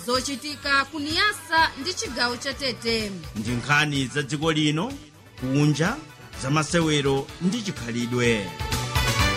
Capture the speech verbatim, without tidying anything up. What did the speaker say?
zochitika kuniyasa ndi chigawo cha Tete, ndi nkhani za dziko lino kunja za masewero ndi chikhalidwe.